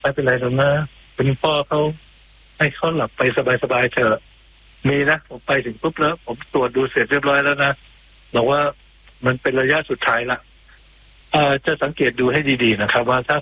ไม่เป็นไรหรอกนะคุณพ่อเขาให้เขาหลับไปสบายๆเถอะมีนะผมไปถึงปุ๊บแล้วผมตรวจดูเสร็จเรียบร้อยแล้วนะบอกว่ามันเป็นระยะสุดท้ายละจะสังเกตดูให้ดีๆนะครับว่าถ้า